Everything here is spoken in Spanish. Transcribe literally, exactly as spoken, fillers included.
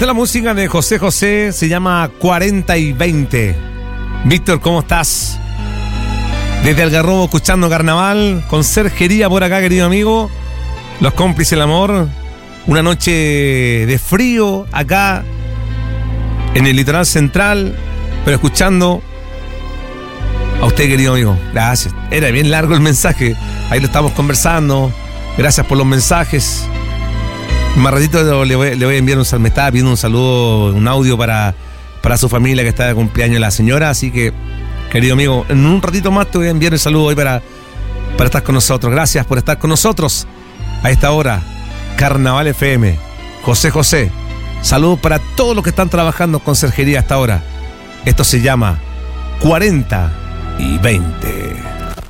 Esta es la música de José José, se llama cuarenta y veinte. Víctor, ¿cómo estás? Desde Algarrobo escuchando Carnaval, con Sergería por acá, querido amigo. Los cómplices del amor. Una noche de frío acá en el litoral central, pero escuchando a usted, querido amigo. Gracias. Era bien largo el mensaje. Ahí lo estamos conversando. Gracias por los mensajes. Más ratito le voy, le voy a enviar un saludo. Me estaba pidiendo un saludo, un audio para, para su familia que está de cumpleaños la señora. Así que, querido amigo, en un ratito más te voy a enviar el saludo hoy para, para estar con nosotros. Gracias por estar con nosotros a esta hora. Carnaval F M. José José. Saludos para todos los que están trabajando con Sergería hasta ahora. Esto se llama cuarenta y veinte.